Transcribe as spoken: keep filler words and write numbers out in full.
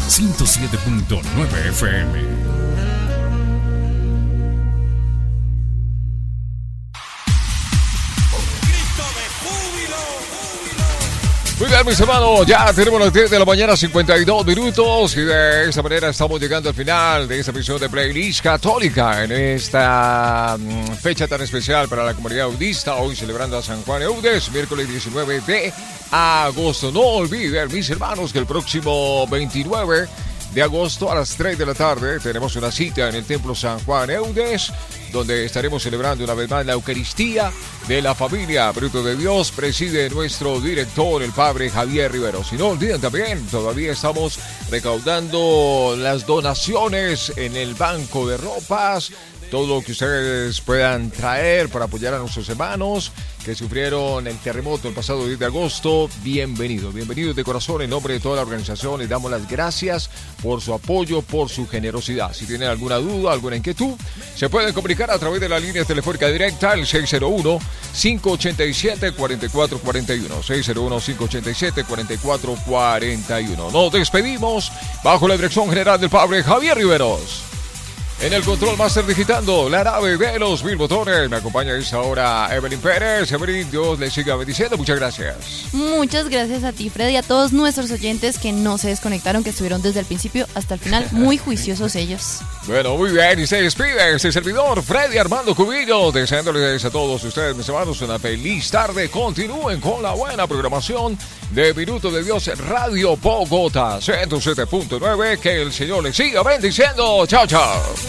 ciento siete punto nueve F M. Muy bien, mis hermanos, ya tenemos las diez de la mañana, cincuenta y dos minutos, y de esta manera estamos llegando al final de esta emisión de Playlist Católica en esta um, fecha tan especial para la comunidad budista, hoy celebrando a San Juan Eudes, miércoles diecinueve de agosto. No olviden, mis hermanos, que el próximo veintinueve de agosto a las tres de la tarde tenemos una cita en el Templo San Juan Eudes, donde estaremos celebrando una vez más la Eucaristía de la familia Fruto de Dios. Preside nuestro director, el padre Javier Riveros. Y no olviden también, todavía estamos recaudando las donaciones en el banco de ropas. Todo lo que ustedes puedan traer para apoyar a nuestros hermanos que sufrieron el terremoto el pasado diez de agosto, bienvenido, bienvenido de corazón en nombre de toda la organización. Les damos las gracias por su apoyo, por su generosidad. Si tienen alguna duda, alguna inquietud, se pueden comunicar a través de la línea telefónica directa, el seis cero uno, cinco ocho siete, cuatro cuatro cuatro uno, seis cero uno, cinco ocho siete, cuatro cuatro cuatro uno. Nos despedimos bajo la dirección general del padre Javier Riveros. En el control master digitando la nave de los mil motores. Me acompaña a esta hora Evelyn Pérez. Evelyn, Dios le siga bendiciendo. Muchas gracias. Muchas gracias a ti, Freddy, y a todos nuestros oyentes que no se desconectaron, que estuvieron desde el principio hasta el final. Muy juiciosos ellos. Bueno, muy bien. Y se despide este servidor, Freddy Armando Cubillo, deseándoles a todos ustedes, mis hermanos, una feliz tarde. Continúen con la buena programación de Minuto de Dios Radio Bogotá ciento siete punto nueve. Que el Señor les siga bendiciendo. Chao, chao.